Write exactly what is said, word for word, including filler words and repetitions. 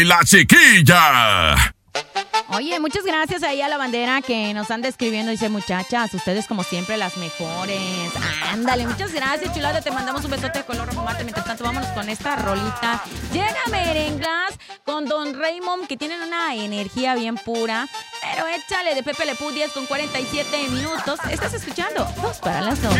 La chiquilla. Oye, muchas gracias ahí a la bandera que nos anda escribiendo. Dice, muchachas, ustedes como siempre las mejores. Ándale, muchas gracias, chulada. Te mandamos un besote de color mate. Mientras tanto, vámonos con esta rolita. Llega Merenglas con Don Raymond, que tienen una energía bien pura. Pero échale de Pepe Le Pew, diez con cuarenta y siete minutos. Estás escuchando Dos para las dos.